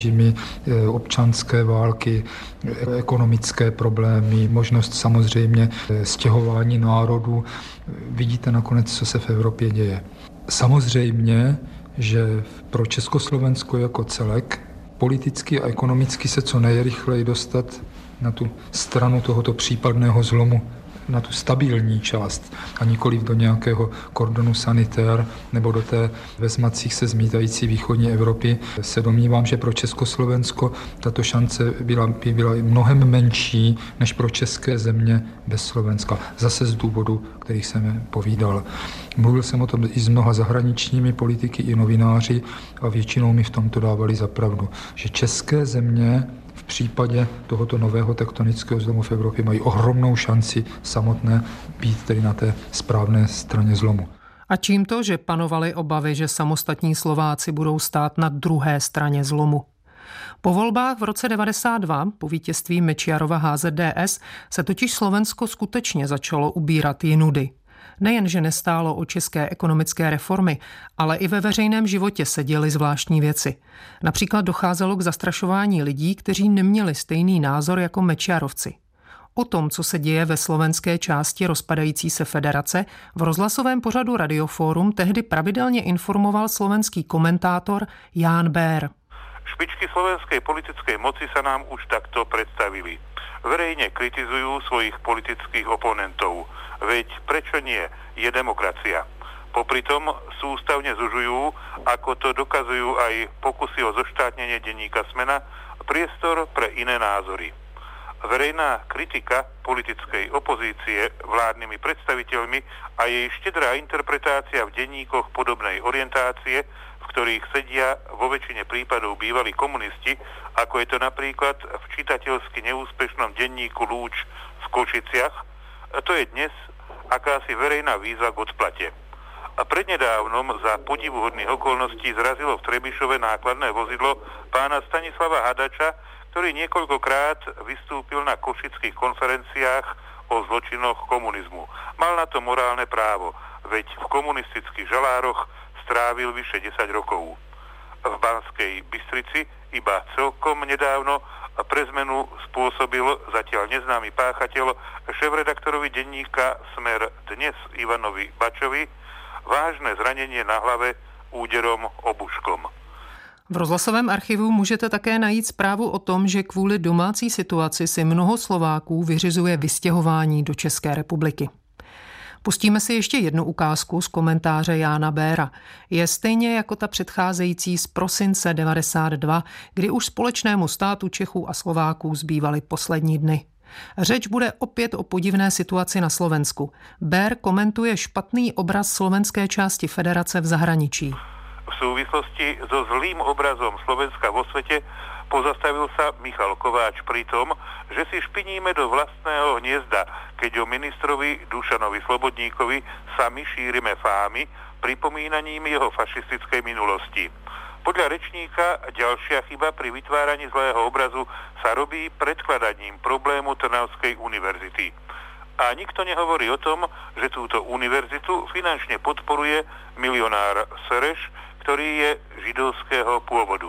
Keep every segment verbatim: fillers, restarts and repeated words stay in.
občanské války, ekonomické problémy, možnost samozřejmě stěhování národů. Vidíte nakonec, co se v Evropě děje. Samozřejmě, že pro Československo jako celek politicky a ekonomicky se co nejrychleji dostat na tu stranu tohoto případného zlomu, na tu stabilní část a nikoliv do nějakého kordonu sanitér nebo do té vezmacích se zmítající východní Evropy. Se domnívám, že pro Československo tato šance byla, by byla mnohem menší než pro české země bez Slovenska. Zase z důvodu, který jsem povídal. Mluvil jsem o tom i s mnoha zahraničními politiky i novináři a většinou mi v tomto dávali za pravdu, že české země v případě tohoto nového tektonického zlomu v Evropě mají ohromnou šanci samotné být tedy na té správné straně zlomu. A čím to, že panovaly obavy, že samostatní Slováci budou stát na druhé straně zlomu? Po volbách v roce devadesát dva, po vítězství Mečiarova H Z D S, se totiž Slovensko skutečně začalo ubírat jinudy. Nejen, že nestálo o české ekonomické reformy, ale i ve veřejném životě se děly zvláštní věci. Například docházelo k zastrašování lidí, kteří neměli stejný názor jako Mečiarovci. O tom, co se děje ve slovenské části rozpadající se federace, v rozhlasovém pořadu Radioforum tehdy pravidelně informoval slovenský komentátor Ján Bér. Špičky slovenskej politickej moci sa nám už takto predstavili. Verejne kritizujú svojich politických oponentov. Veď prečo nie? Je demokracia. Popri tom sústavne zužujú, ako to dokazujú aj pokusy o zoštátnenie denníka Smena, priestor pre iné názory. Verejná kritika politickej opozície vládnymi predstaviteľmi a jej štedrá interpretácia v denníkoch podobnej orientácie, v ktorých sedia vo väčšine prípadov bývalí komunisti, ako je to napríklad v čitateľsky neúspešnom denníku Lúč v Košiciach, to je dnes akási verejná výzva k odplate. A prednedávnom za podivuhodných okolností zrazilo v Trebišove nákladné vozidlo pána Stanislava Hadača, ktorý niekoľkokrát vystúpil na košických konferenciách o zločinoch komunizmu. Mal na to morálne právo, veď v komunistických žalároch strávil vyše desať rokov. V Banskej Bystrici iba celkom nedávno pre zmenu spôsobil zatiaľ neznámy páchateľ šéfredaktorovi denníka Smer Dnes Ivanovi Bačovi vážne zranenie na hlave úderom obuškom. V rozhlasovém archivu můžete také najít zprávu o tom, že kvůli domácí situaci si mnoho Slováků vyřizuje vystěhování do České republiky. Pustíme si ještě jednu ukázku z komentáře Jána Béra. Je stejně jako ta předcházející z prosince devadesát dva, kdy už společnému státu Čechů a Slováků zbývaly poslední dny. Řeč bude opět o podivné situaci na Slovensku. Bér komentuje špatný obraz slovenské části federace v zahraničí. V súvislosti so zlým obrazom Slovenska vo svete pozastavil sa Michal Kováč pri tom, že si špiníme do vlastného hniezda, keď o ministrovi Dušanovi Slobodníkovi sami šírime fámy pripomínaním jeho fašistickej minulosti. Podľa rečníka ďalšia chyba pri vytváraní zlého obrazu sa robí predkladaním problému Trnavskej univerzity. A nikto nehovorí o tom, že túto univerzitu finančne podporuje milionár Sereš, ktorý je židovského pôvodu.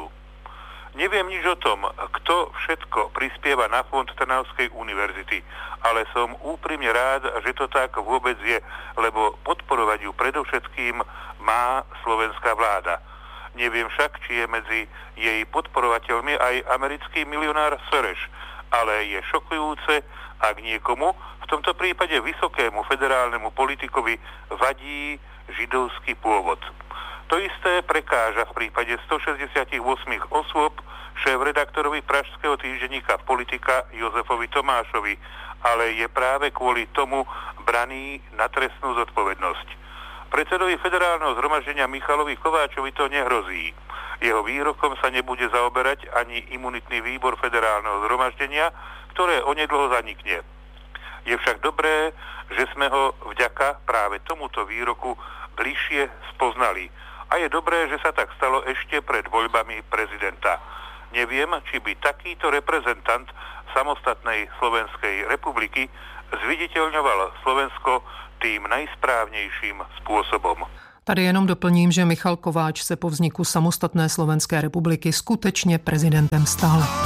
Neviem nič o tom, kto všetko prispieva na fond Trnavskej univerzity, ale som úprimne rád, že to tak vôbec je, lebo podporovať ju predovšetkým má slovenská vláda. Neviem však, či je medzi jej podporovateľmi aj americký milionár Sereš, ale je šokujúce, ak niekomu, v tomto prípade vysokému federálnemu politikovi, vadí židovský pôvod. To isté prekáža v prípade stošesťdesiatosem osôb šéfredaktorovi pražského týždenníka Politika Jozefovi Tomášovi, ale je práve kvôli tomu braný na trestnú zodpovednosť. Predsedovi federálneho zhromaždenia Michalovi Kováčovi to nehrozí. Jeho výrokom sa nebude zaoberať ani imunitný výbor federálneho zhromaždenia, ktoré onedlho zanikne. Je však dobré, že sme ho vďaka práve tomuto výroku bližšie spoznali. A je dobré, že sa tak stalo ešte pred voľbami prezidenta. Neviem, či by takýto reprezentant samostatnej Slovenskej republiky zviditeľňoval Slovensko tým najsprávnejším spôsobom. Tady jenom doplním, že Michal Kováč se po vzniku samostatné Slovenské republiky skutečně prezidentem stal.